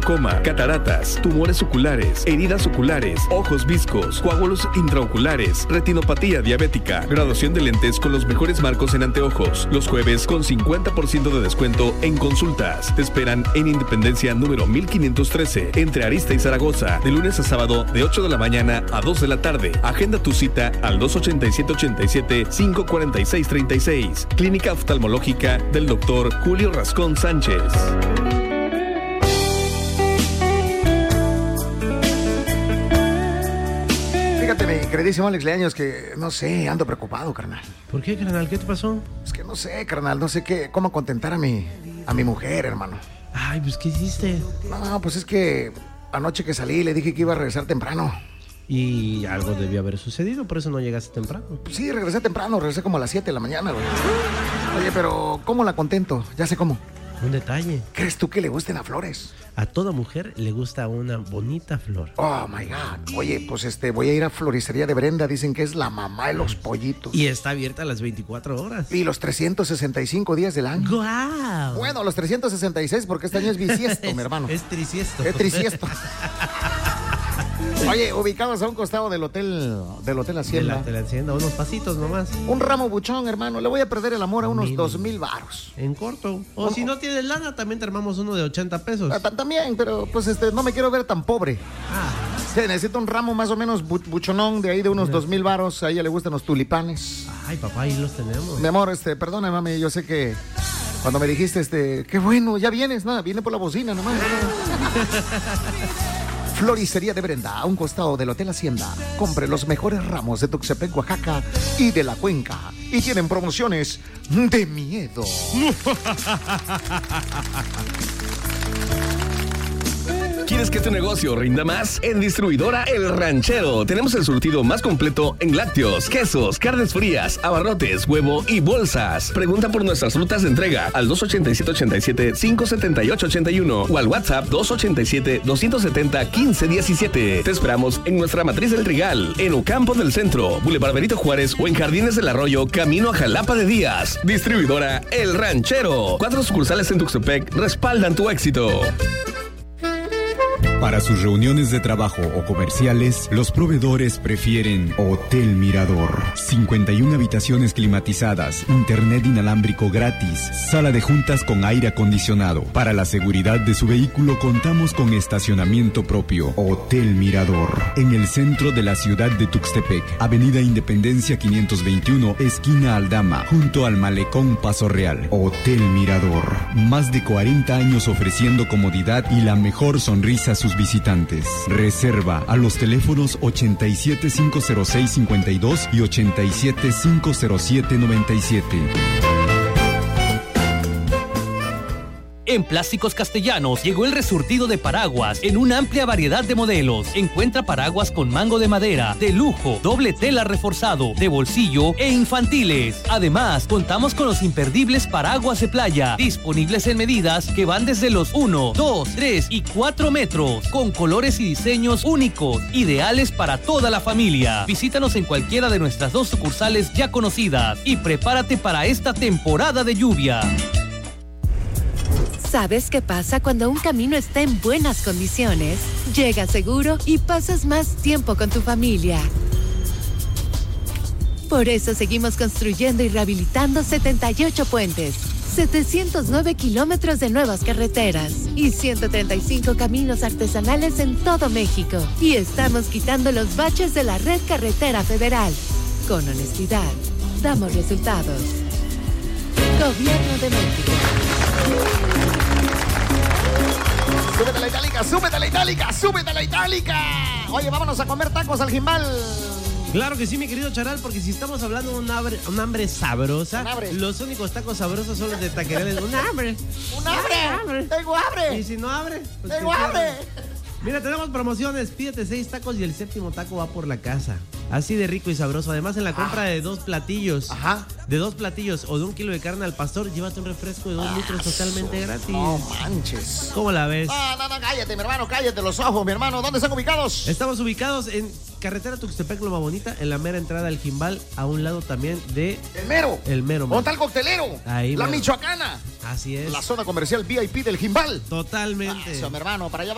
glaucoma, cataratas, tumores oculares, heridas oculares, ojos viscos, coágulos intraoculares, retinopatía diabética, graduación de lentes con los mejores marcos en anteojos. Los jueves con 50% de descuento en consultas. Te esperan en Independencia número 1513, entre Arista y Zaragoza, de lunes a sábado de 8 de la mañana a 2 de la tarde. Agenda tu cita al 287-87-546-36. Clínica Oftalmológica del Dr. Julio Rascón Sánchez. Fíjate, mi queridísimo Alex Leaños, que no sé, ando preocupado, carnal. ¿Por qué, carnal? ¿Qué te pasó? Es que no sé, carnal, no sé cómo contentar a mi mujer, hermano. Ay, pues, ¿qué hiciste? No, pues es que anoche que salí le dije que iba a regresar temprano. Y algo debió haber sucedido, por eso no llegaste temprano. Pues sí, regresé temprano, regresé como a las 7 de la mañana, güey. Oye, pero ¿cómo la contento? Ya sé cómo. Un detalle. ¿Crees tú que le gusten las flores? A toda mujer le gusta una bonita flor. Oh, my God. Oye, pues voy a ir a Floristería de Brenda. Dicen que es la mamá de los pollitos. Y está abierta a las 24 horas. Y los 365 días del año. ¡Guau! Bueno, los 366 porque este año es bisiesto, mi hermano. Es trisiesto. Es trisiesto. Oye, ubicados a un costado del hotel Hacienda. De la Hacienda, unos pasitos nomás. Un ramo buchón, hermano. Le voy a perder el amor a unos 2,000 varos. En corto. O si no tienes lana, también te armamos uno de 80 pesos. También, pero pues no me quiero ver tan pobre. Sí, necesito un ramo más o menos buchonón de ahí de unos 2,000 varos. A ella le gustan los tulipanes. Ay, papá, ahí los tenemos. Mi amor, perdona, mami, yo sé que cuando me dijiste, qué bueno, ya vienes, nada, viene por la bocina nomás. Floristería de Brenda, a un costado del Hotel Hacienda. Compre los mejores ramos de Tuxtepec, Oaxaca y de la Cuenca. Y tienen promociones de miedo. ¿Quieres que tu negocio rinda más? En Distribuidora El Ranchero tenemos el surtido más completo en lácteos, quesos, carnes frías, abarrotes, huevo y bolsas. Pregunta por nuestras rutas de entrega al 287-87-578-81 o al WhatsApp 287-270-1517. Te esperamos en nuestra matriz del Trigal, en Ocampo del Centro, Boulevard Benito Juárez o en Jardines del Arroyo, camino a Jalapa de Díaz. Distribuidora El Ranchero. 4 sucursales en Tuxtepec respaldan tu éxito. Para sus reuniones de trabajo o comerciales, los proveedores prefieren Hotel Mirador. 51 habitaciones climatizadas, internet inalámbrico gratis, sala de juntas con aire acondicionado. Para la seguridad de su vehículo contamos con estacionamiento propio. Hotel Mirador. En el centro de la ciudad de Tuxtepec, Avenida Independencia 521, esquina Aldama, junto al Malecón Paso Real. Hotel Mirador. Más de 40 años ofreciendo comodidad y la mejor sonrisa a sus visitantes. Reserva a los teléfonos 87-506-52 y 87-507-97. En Plásticos Castellanos llegó el resurtido de paraguas en una amplia variedad de modelos. Encuentra paraguas con mango de madera, de lujo, doble tela reforzado, de bolsillo e infantiles. Además, contamos con los imperdibles paraguas de playa, disponibles en medidas que van desde los 1, 2, 3 y 4 metros, con colores y diseños únicos, ideales para toda la familia. Visítanos en cualquiera de nuestras 2 sucursales ya conocidas y prepárate para esta temporada de lluvia. ¿Sabes qué pasa cuando un camino está en buenas condiciones? Llegas seguro y pasas más tiempo con tu familia. Por eso seguimos construyendo y rehabilitando 78 puentes, 709 kilómetros de nuevas carreteras y 135 caminos artesanales en todo México. Y estamos quitando los baches de la red carretera federal. Con honestidad, damos resultados. Gobierno de México. ¡Súbete la itálica, súbete la itálica, súbete la itálica! Oye, vámonos a comer tacos al Jimbal. Claro que sí, mi querido Charal, porque si estamos hablando de un hambre sabrosa, los únicos tacos sabrosos son los de taquereles. ¡Un hambre! ¡Un hambre! ¡Tengo hambre! Y si no abre, pues ¡tengo hambre! Mira, tenemos promociones. Pídete 6 tacos y el 7º taco va por la casa. Así de rico y sabroso. Además, en la compra de 2 platillos. De 2 platillos o de 1 kilo de carne al pastor, llévate un refresco de 2 litros totalmente gratis. No manches. ¿Cómo la ves? No, cállate, mi hermano, cállate los ojos, mi hermano. ¿Dónde están ubicados? Estamos ubicados en carretera Tuxtepec, Loma Bonita, en la mera entrada al Jimbal, a un lado también de... El Mero. ¿Dónde está el coctelero? Ahí, la Michoacana. Así es. La zona comercial VIP del Jimbal. Totalmente. Eso, mi hermano, para allá